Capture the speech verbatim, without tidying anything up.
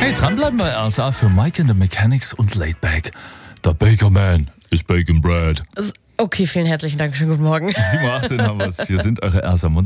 Hey, dranbleiben bei R S A für Mike and the Mechanics und Laidback. Der Baker Man ist Bacon Bread. Okay, vielen herzlichen Dank. Schönen guten Morgen. sieben Uhr achtzehn haben wir es. Hier sind eure R S A Montag.